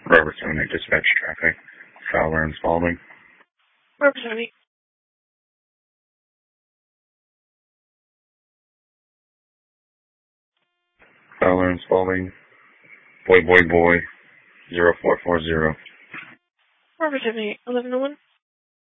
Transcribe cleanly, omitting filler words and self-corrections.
Robert Tony, dispatch traffic. Fowler and Spalding. Robert Tony. Fowler and Spalding. Boy, 0440. Robert Tony, 1101.